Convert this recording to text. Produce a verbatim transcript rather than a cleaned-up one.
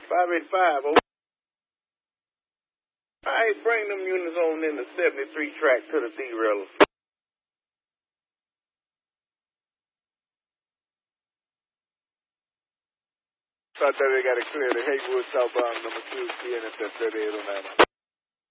five eighty-five, over. All right, bring them units on in the seventy-three track to the derailer. South thirty, got it clear. The Hagewood southbound, number two, C N F thirty-eight oh nine.